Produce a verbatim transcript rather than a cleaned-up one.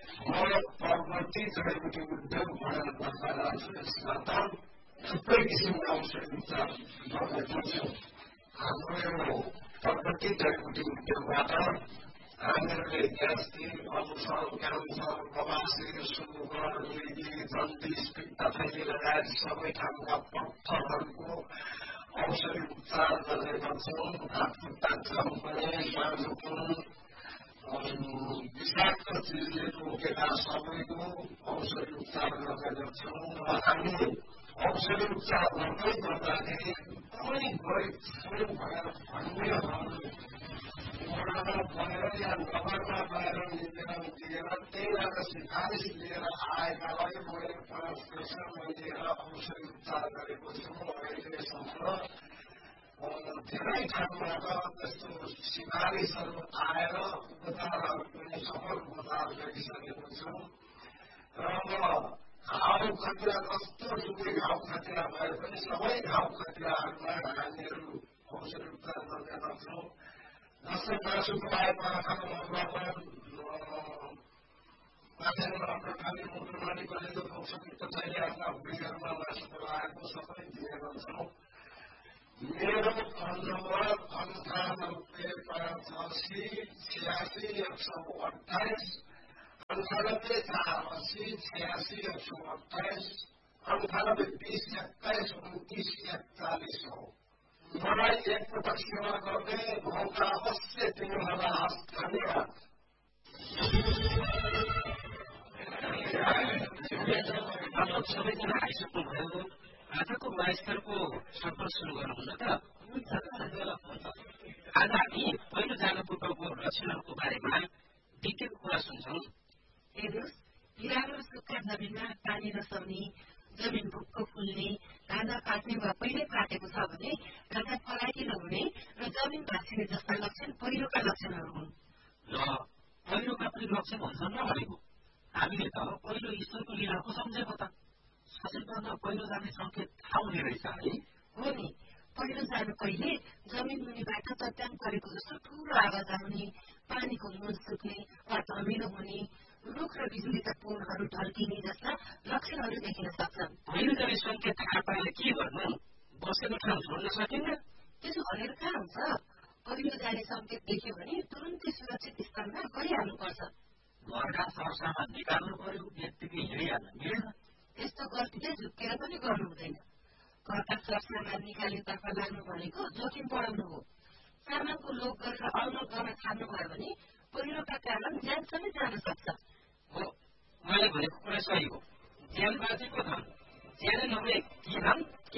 म प्रवर्ती जडीबुटी उद्योग भनेर बस्दा त थुप्रै किसिमका औषधि उपचार गर्न सक्छौँ। हाम्रो यो प्रवर्ती जडीबुटी उद्योगबाट हामीहरूले gastric, ulcer, cancer, बवासिर, sugar, मृगी, jaundice, पित्तथैली लगायत सबै खालका पत्थरहरूको औषधि उपचार गर्ने गर्छौँ। हातखुट्टा चम्पने, साँझोपन, विषाक्त चिजले टोकेका सबैको औषधि उपचार गर्ने गर्छौँ र हामी औषधि उपचार गर्दै गर्दाखेरि कुनै गरिब स्वयं भएर भन्नेहरू वडामा गएर या नगरमा गएर निवेदन दिएर त्यहीबाट सिफारिस लिएर आएकालाई मैले प्रेसरमा लिएर औषधि उपचार गरेको छु। अहिलेसम्म धेरै ठाउँबाट त्यस्तो सिफारिसहरू आएर उपचारहरू पनि सफल उपचार गरिसकेको छु र म घाउ खटिरा कस्तो सुकै घाउ खटिरा भए पनि सबै घाउ खटिराहरूमा हामीहरू औषधि उपचार गर्ने गर्छौँ। जस्तै मासु पकाए पराखाको मसलामा माथेर खाने मुटुमानी कलेजो पक्ष पित्तथैली आफ्ना भुँडीहरूमा मासु पकाएको सबै दिने गर्छौँ। मेरो फोन नम्बर अन्ठानब्बे पाँच असी छ्यासी एक सौ अठाइस अन्ठानब्बे चार असी छ्यासी एक सौ अठाइस अन्ठानब्बे बिस एक्काइस उन्तिस एकचालिस हो। मलाई एकपटक सेवा गर्ने मौका अवश्य दिनुहोला। धन्यवाद। सबैजना आइसक्नुभयो। आजको माइस्तरको सफल सुरु गर्नुहुन्न त? आज हामी पहिलो जाडोको लक्षणहरूको बारेमा विज्ञको कुरा सुन्छौँ। हेर्नुहोस्, हिरालो सुक्खा जमिनमा पानी नसर्ने, जमिन भुक्क फुल्ने, काँदा पाक्ने वा पहिल्यै पाकेको छ भने काँदा फलाकी नहुने र जमिन भाँसिने जस्ता लक्षण पहिरोका लक्षणहरू हुन्। ल, पहिरोका पनि लक्षण हुन्छन् र भनेको हामीले त पहिलो ईश्वरको लीला पो सम्झेको त। सचेतन पहिरो जाने सङ्केत थाहा हुने रहेछ है? हो नि, पहिरो जानु पहिले जमिन मुनिबाट चट्याङ परेको जस्तो ठूलो आवाज आउने, पानीको मुज सुक्ने वा धमिलो हुने, रुख र बिजुलीका पोलहरू ढल्किने जस्ता लक्षणहरू देखिन सक्छन्। पहिरो जाने सङ्केत थाहा पाएर के गर्नु? बसेको ठाउँ छोड्न सकिन्न? त्यसो भनेर कहाँ हुन्छ? पहिरो जाने सङ्केत देख्यो भने तुरुन्तै सुरक्षित स्थानमा गइहाल्नुपर्छ। घरका सरसामान निकाल्नु पर्यो, यत्तिकै हिँडिहाल्न मिल्दैन। यस्तो गल्तीले झुक्केर पनि गर्नु हुँदैन। घरका सरसामान निकाल्नेतर्फ लाग्नु भनेको जोखिम बढाउनु हो। सामानको लोभ गरेर अल्मल गर्न थाल्नुभयो भने पहिरोका कारण ज्यान समेत जान सक्छ। हो, मैले भनेको कुरा सही हो। ज्यान बाँचेको धन, ज्यानै नभए के धन?